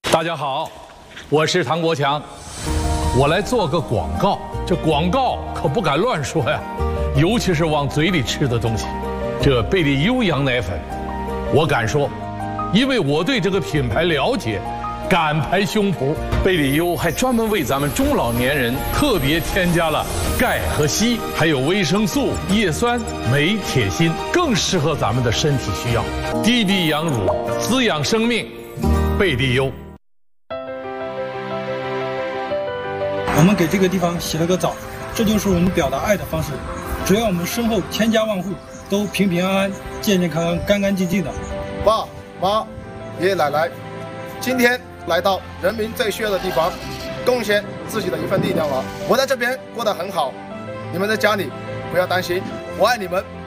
大家好，我是唐国强，我来做个广告。这广告可不敢乱说呀，尤其是往嘴里吃的东西。这贝利优羊奶粉，我敢说，因为我对这个品牌了解，敢拍胸脯。贝利优还专门为咱们中老年人特别添加了钙和硒，还有维生素、叶酸、镁、铁、锌，更适合咱们的身体需要。低比羊乳，滋养生命，贝利优。 我们给这个地方洗了个澡，这就是我们表达爱的方式。只要我们身后千家万户都平平安安、健健康康、干干净净的。 爸妈、爷爷奶奶，今天来到人民最需要的地方，贡献自己的一份力量了。我在这边过得很好，你们在家里不要担心，我爱你们。